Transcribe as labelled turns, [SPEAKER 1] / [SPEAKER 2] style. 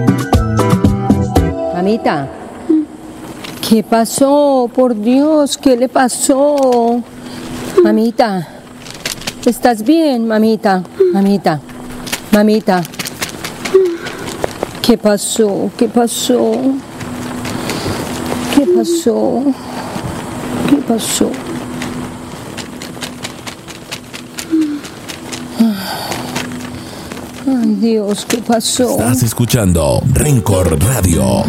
[SPEAKER 1] Mamita, ¿qué pasó? Por Dios, ¿qué le pasó? Mamita, ¿estás bien, mamita? Mamita. ¿Qué pasó? ¿Qué pasó? ¿Qué pasó? ¿Qué pasó? Ay, Dios, ¿qué pasó?
[SPEAKER 2] Estás escuchando Rencor Radio.